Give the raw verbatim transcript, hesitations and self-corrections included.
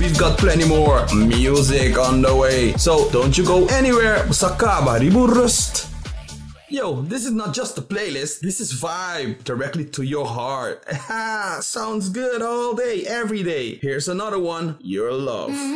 we've got plenty more music on the way. So don't you go anywhere. Musakaba Riburust. Yo, this is not just a playlist, this is vibe directly to your heart. Sounds good all day, every day. Here's another one, Your Love.